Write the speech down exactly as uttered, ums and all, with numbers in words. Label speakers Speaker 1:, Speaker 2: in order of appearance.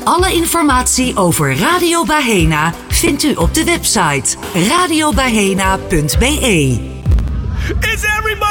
Speaker 1: Alle informatie over Radio Bahena vindt u op de website radio bahena punt b e.
Speaker 2: Is everybody